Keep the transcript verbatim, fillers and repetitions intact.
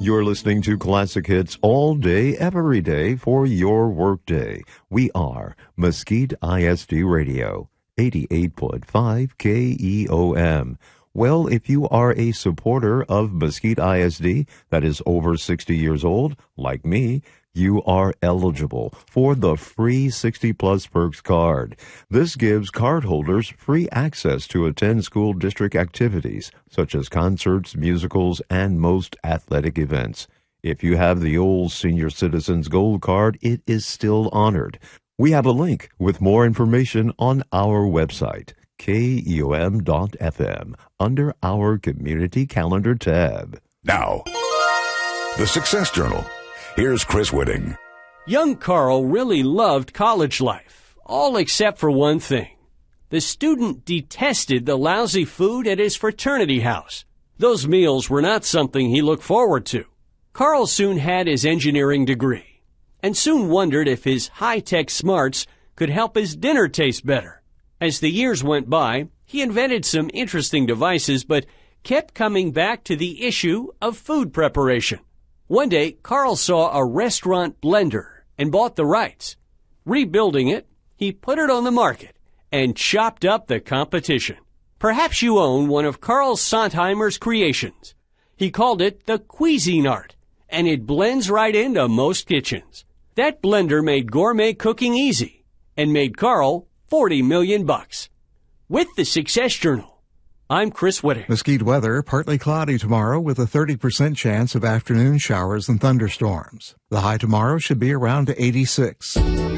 You're listening to Classic Hits all day, every day for your workday. We are Mesquite I S D Radio, eighty-eight point five K E O M. Well, if you are a supporter of Mesquite I S D that is over sixty years old, like me, you are eligible for the free sixty plus Perks card. This gives cardholders free access to attend school district activities, such as concerts, musicals, and most athletic events. If you have the old Senior Citizens Gold Card, it is still honored. We have a link with more information on our website, K E O M dot F M, under our Community Calendar tab. Now, the Success Journal. Here's Chris Whitting. Young Carl really loved college life, all except for one thing. The student detested the lousy food at his fraternity house. Those meals were not something he looked forward to. Carl soon had his engineering degree, and soon wondered if his high-tech smarts could help his dinner taste better. As the years went by, he invented some interesting devices, but kept coming back to the issue of food preparation. One day, Carl saw a restaurant blender and bought the rights. Rebuilding it, he put it on the market and chopped up the competition. Perhaps you own one of Carl Sontheimer's creations. He called it the Cuisinart, and it blends right into most kitchens. That blender made gourmet cooking easy and made Carl forty million bucks. With the Success Journal, I'm Chris Whitting. Mesquite weather, partly cloudy tomorrow with a thirty percent chance of afternoon showers and thunderstorms. The high tomorrow should be around eighty-six.